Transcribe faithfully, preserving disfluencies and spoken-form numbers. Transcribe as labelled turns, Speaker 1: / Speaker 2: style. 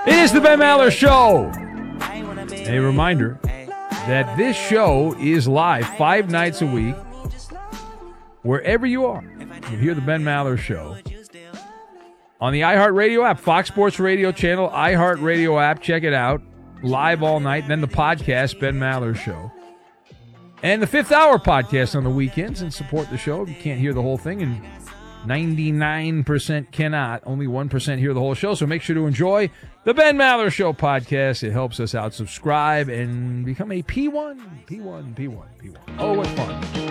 Speaker 1: It is the Ben Maller Show. A reminder that this show is live five nights a week, wherever you are. You hear the Ben Maller Show on the iHeartRadio app, Fox Sports Radio channel, iHeartRadio app. Check it out. Live all night. And then the podcast, Ben Maller Show. And the Fifth Hour podcast on the weekends, and support the show if you can't hear the whole thing. And ninety-nine percent cannot. Only one percent hear the whole show. So make sure to enjoy the Ben Maller Show podcast. It helps us out. Subscribe and become a P one, P one, P one, P one. Oh, what fun.